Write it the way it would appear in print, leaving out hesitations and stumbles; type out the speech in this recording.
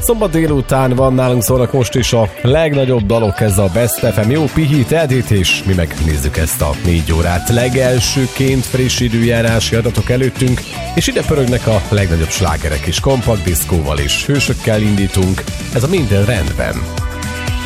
Szombat délután van, nálunk szólnak most is a legnagyobb dalok, ez a Best FM. Jó pihit, Edit, és mi megnézzük ezt a 4 órát. Legelsőként friss időjárási adatok előttünk, és ide pörögnek a legnagyobb slágerek is, kompakt diszkóval és hősökkel indítunk. Ez a Minden rendben.